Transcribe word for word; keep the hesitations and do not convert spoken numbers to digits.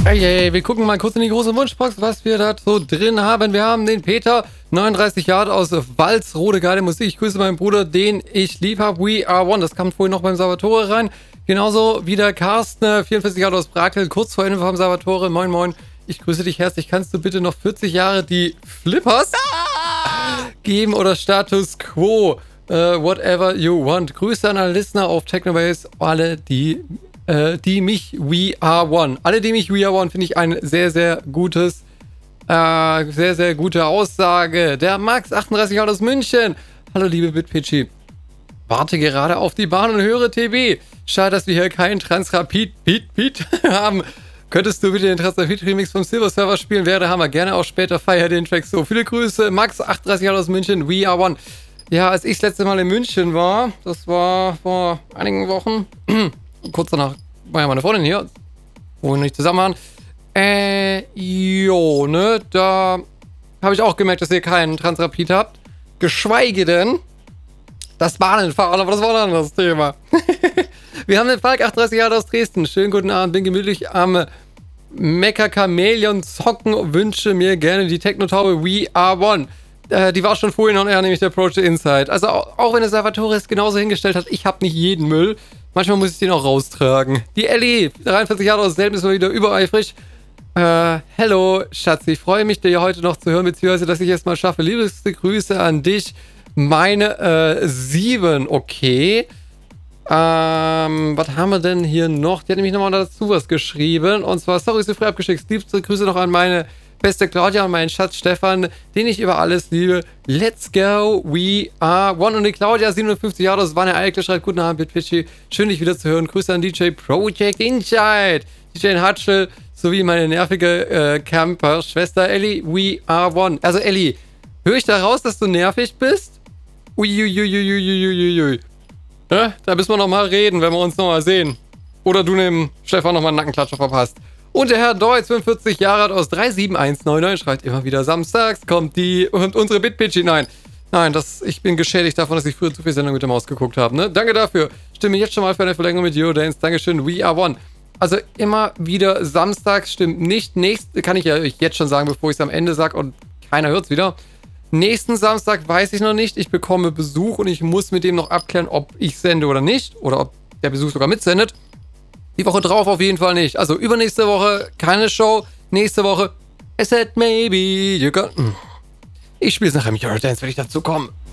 Hey, hey, wir gucken mal kurz in die große Wunschbox, was wir da so drin haben. Wir haben den Peter, neununddreißig Jahre aus Walsrode, geile Musik. Ich grüße meinen Bruder, den ich lieb habe. We are one. Das kam vorhin noch beim Salvatore rein. Genauso wie der Carsten, vierundvierzig Jahre aus Brakel, kurz vor Ende vom Salvatore. Moin, moin. Ich grüße dich herzlich. Kannst du bitte noch vierzig Jahre die Flippers geben oder Status Quo? Uh, whatever you want. Grüße an alle Listener auf Technobase. Alle, die... die mich We Are One. Alle, die mich We Are One, finde ich ein sehr, sehr gutes, äh, sehr, sehr gute Aussage. Der Max, achtunddreißig Jahre aus München. Hallo, liebe BitPitchy. Warte gerade auf die Bahn und höre T V. Schade, dass wir hier keinen Transrapid Beat Beat haben. Könntest du bitte den Transrapid Remix vom Silver Server spielen? Wäre der Hammer. Gerne auch später. Feier den Track so. Viele Grüße. Max, achtunddreißig Jahre aus München. We Are One. Ja, als ich das letzte Mal in München war, das war vor einigen Wochen, kurz danach war ja meine Freundin hier, wo wir nicht zusammen waren. Äh, jo, ne, da habe ich auch gemerkt, dass ihr keinen Transrapid habt. Geschweige denn das Bahnenfahren, aber das war ein anderes Thema. Wir haben den Falk, achtunddreißig Jahre aus Dresden. Schönen guten Abend, bin gemütlich am Mecha Chameleon zocken, wünsche mir gerne die Techno-Taube We Are One. Äh, die war schon vorhin on air, nämlich der Approach to Inside. Also auch, auch wenn der Salvatore es genauso hingestellt hat, ich habe nicht jeden Müll. Manchmal muss ich den auch raustragen. Die Ellie, dreiundvierzig Jahre aus Selben, ist mal wieder übereifrig. Äh, hello, Schatz, ich freue mich, dir heute noch zu hören, beziehungsweise, dass ich es mal schaffe. Liebste Grüße an dich. Meine, äh, sieben, okay. Ähm, was haben wir denn hier noch? Die hat nämlich nochmal dazu was geschrieben. Und zwar, sorry, so früh abgeschickt. Liebste Grüße noch an meine beste Claudia und meinen Schatz Stefan, den ich über alles liebe. Let's go, we are one. Und die Claudia, siebenundfünfzig Jahre, das war eine Eikle, schreibt guten Abend, BitPitchy. Schön, dich wieder zu hören. Grüße an D J Project Inside, D J Hutchel, sowie meine nervige äh, Camper-Schwester Ellie. We are one. Also Ellie, höre ich da raus, dass du nervig bist? Uiuiuiuiuiuiui. Ja, da müssen wir nochmal reden, wenn wir uns nochmal sehen. Oder du dem Stefan nochmal einen Nackenklatscher verpasst. Und der Herr Deutz, fünfundvierzig Jahre alt aus drei sieben eins neun neun, schreibt immer wieder, samstags kommt die und unsere BitPitchy. Nein, nein, das, ich bin geschädigt davon, dass ich früher zu viel Sendung mit der Maus geguckt habe. Ne? Danke dafür. Stimme jetzt schon mal für eine Verlängerung mit Eurodance. Dankeschön, We Are One. Also immer wieder samstags, stimmt nicht. Nächst, kann ich ja euch jetzt schon sagen, bevor ich es am Ende sage und keiner hört es wieder. Nächsten Samstag weiß ich noch nicht. Ich bekomme Besuch und ich muss mit dem noch abklären, ob ich sende oder nicht. Oder ob der Besuch sogar mitsendet. Die Woche drauf auf jeden Fall nicht. Also übernächste Woche keine Show. Nächste Woche I said maybe you got... Ich spiele es nachher mit Eurodance, wenn ich dazu komme.